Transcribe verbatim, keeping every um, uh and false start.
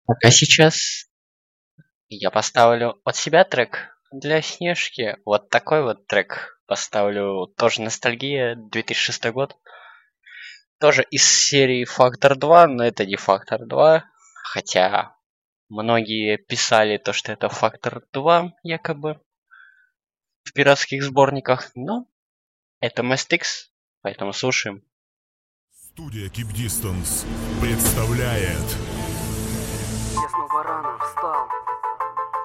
Пока сейчас я поставлю от себя трек для Снежки. Вот такой вот трек поставлю. Тоже ностальгия, две тысячи шестой год. Тоже из серии Фактор два, но это не Фактор два. Хотя многие писали то, что это Фактор два, якобы, в пиратских сборниках. Но это Mastix, поэтому слушаем. Студия Keep Distance представляет